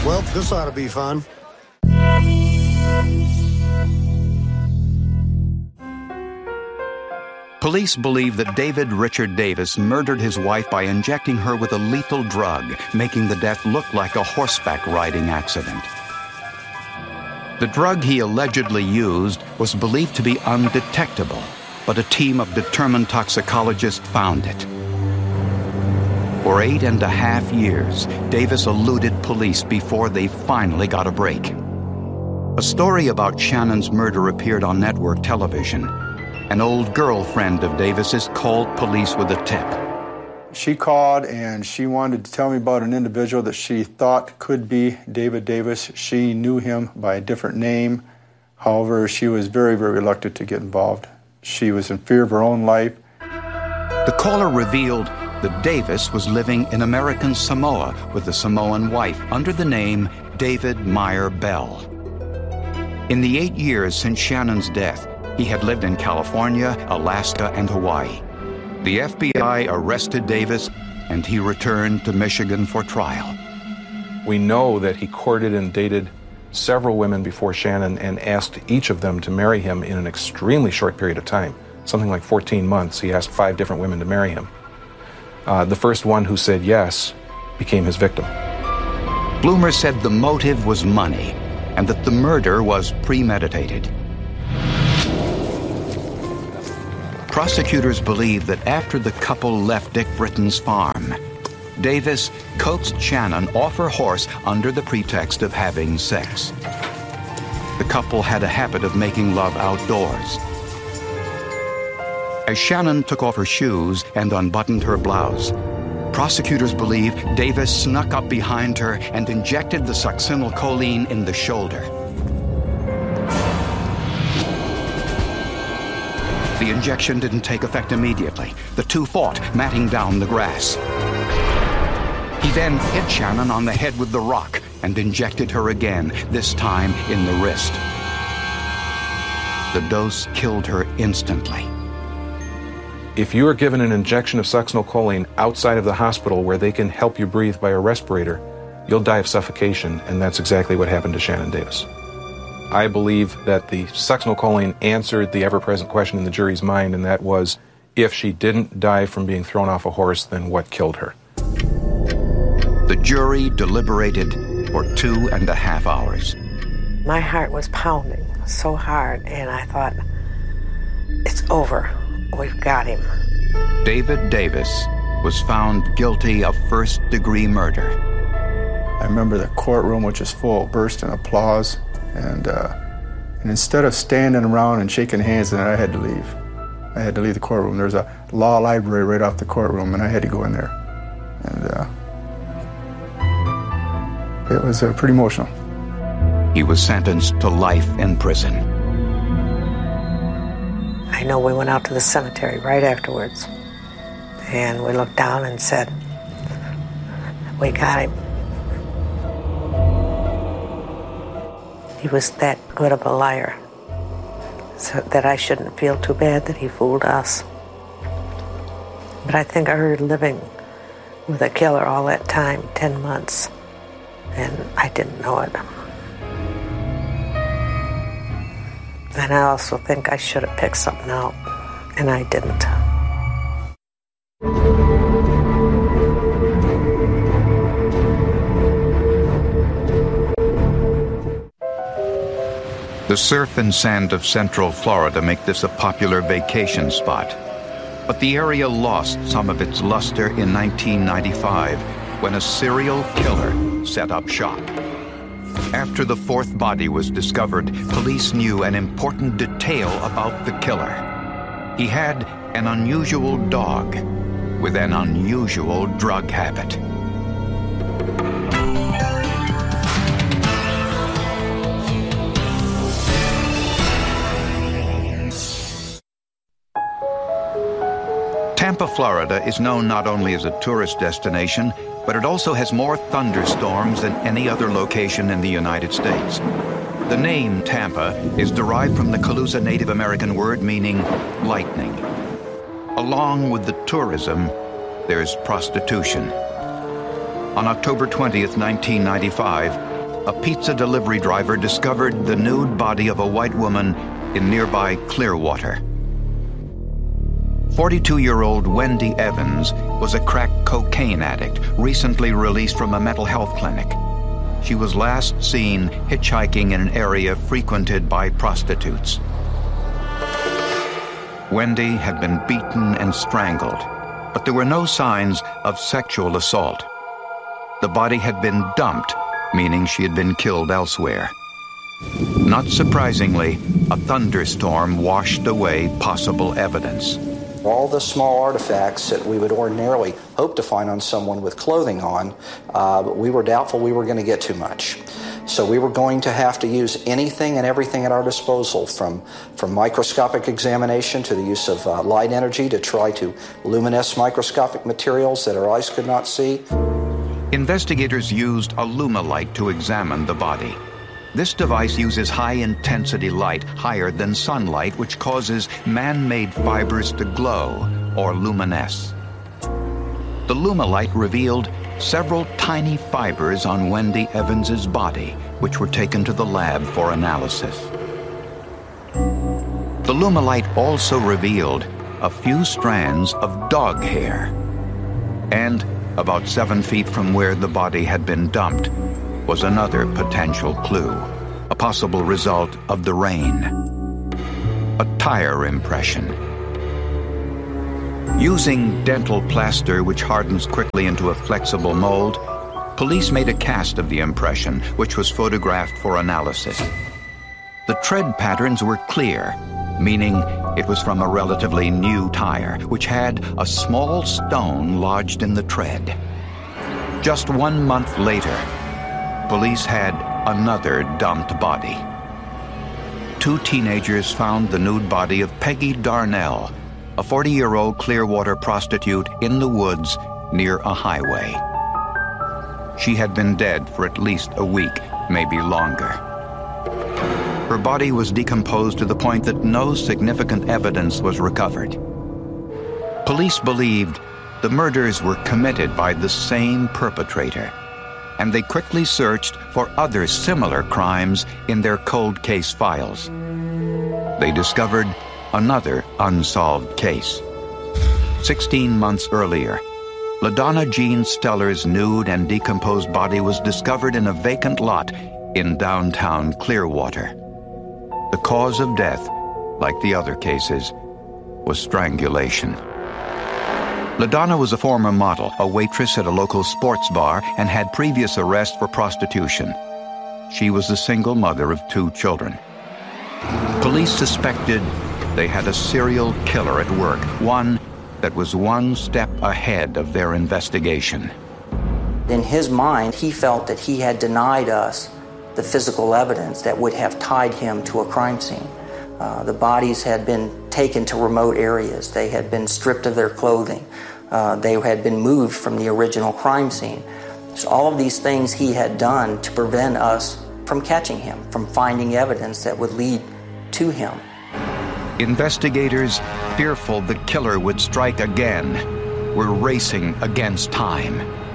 Well, this ought to be fun. Police believe that David Richard Davis murdered his wife by injecting her with a lethal drug, making the death look like a horseback riding accident. The drug he allegedly used was believed to be undetectable, but a team of determined toxicologists found it. For 8.5 years, Davis eluded police before they finally got a break. A story about Shannon's murder appeared on network television. An old girlfriend of Davis's called police with a tip. She called and she wanted to tell me about an individual that she thought could be David Davis. She knew him by a different name. However, she was very, very reluctant to get involved. She was in fear of her own life. The caller revealed that Davis was living in American Samoa with a Samoan wife under the name David Meyer Bell. In the 8 years since Shannon's death, he had lived in California, Alaska, and Hawaii. The FBI arrested Davis, and he returned to Michigan for trial. We know that he courted and dated several women before Shannon and asked each of them to marry him in an extremely short period of time, something like 14 months. He asked 5 different women to marry him. The first one who said yes became his victim. Bloomer said the motive was money and that the murder was premeditated. Prosecutors believe that after the couple left Dick Britton's farm, Davis coaxed Shannon off her horse under the pretext of having sex. The couple had a habit of making love outdoors. As Shannon took off her shoes and unbuttoned her blouse, prosecutors believe Davis snuck up behind her and injected the succinylcholine in the shoulder. The injection didn't take effect immediately. The two fought, matting down the grass. He then hit Shannon on the head with the rock and injected her again, this time in the wrist. The dose killed her instantly. If you are given an injection of succinylcholine outside of the hospital where they can help you breathe by a respirator, you'll die of suffocation, and that's exactly what happened to Shannon Davis. I believe that the succinylcholine answered the ever-present question in the jury's mind, and that was, if she didn't die from being thrown off a horse, then what killed her? The jury deliberated for 2.5 hours. My heart was pounding so hard, and I thought, it's over. We've got him. David Davis was found guilty of first-degree murder. I remember the courtroom, which was full, burst in applause. And instead of standing around and shaking hands, then I had to leave. I had to leave the courtroom. There's a law library right off the courtroom, and I had to go in there. And it was pretty emotional. He was sentenced to life in prison. I know we went out to the cemetery right afterwards, and we looked down and said, we got him. He was that good of a liar, so that I shouldn't feel too bad that he fooled us. But I think I heard living with a killer all that time, 10 months, and I didn't know it. And I also think I should have picked something out, and I didn't. The surf and sand of Central Florida make this a popular vacation spot. But the area lost some of its luster in 1995 when a serial killer set up shop. After the 4th body was discovered, police knew an important detail about the killer. He had an unusual dog with an unusual drug habit. Tampa, Florida is known not only as a tourist destination, but it also has more thunderstorms than any other location in the United States. The name Tampa is derived from the Calusa Native American word meaning lightning. Along with the tourism, there's prostitution. On October 20th, 1995, a pizza delivery driver discovered the nude body of a white woman in nearby Clearwater. 42-year-old Wendy Evans was a crack cocaine addict recently released from a mental health clinic. She was last seen hitchhiking in an area frequented by prostitutes. Wendy had been beaten and strangled, but there were no signs of sexual assault. The body had been dumped, meaning she had been killed elsewhere. Not surprisingly, a thunderstorm washed away possible evidence. All the small artifacts that we would ordinarily hope to find on someone with clothing on, we were doubtful we were going to get too much. So we were going to have to use anything and everything at our disposal, from microscopic examination to the use of light energy to try to luminesce microscopic materials that our eyes could not see. Investigators used a Lumilight to examine the body. This device uses high-intensity light, higher than sunlight, which causes man-made fibers to glow or luminesce. The Lumilight revealed several tiny fibers on Wendy Evans's body, which were taken to the lab for analysis. The Lumilight also revealed a few strands of dog hair. And about 7 feet from where the body had been dumped was another potential clue, a possible result of the rain. A tire impression. Using dental plaster, which hardens quickly into a flexible mold, police made a cast of the impression, which was photographed for analysis. The tread patterns were clear, meaning it was from a relatively new tire, which had a small stone lodged in the tread. Just 1 month later, police had another dumped body. 2 teenagers found the nude body of Peggy Darnell, a 40-year-old Clearwater prostitute, in the woods near a highway. She had been dead for at least a week, maybe longer. Her body was decomposed to the point that no significant evidence was recovered. Police believed the murders were committed by the same perpetrator, and they quickly searched for other similar crimes in their cold case files. They discovered another unsolved case. 16 months earlier, LaDonna Jean Steller's nude and decomposed body was discovered in a vacant lot in downtown Clearwater. The cause of death, like the other cases, was strangulation. LaDonna was a former model, a waitress at a local sports bar, and had previous arrests for prostitution. She was the single mother of 2 children. Police suspected they had a serial killer at work, one that was 1 step ahead of their investigation. In his mind, he felt that he had denied us the physical evidence that would have tied him to a crime scene. The bodies had been taken to remote areas. They had been stripped of their clothing. They had been moved from the original crime scene. So all of these things he had done to prevent us from catching him, from finding evidence that would lead to him. Investigators, fearful the killer would strike again, were racing against time.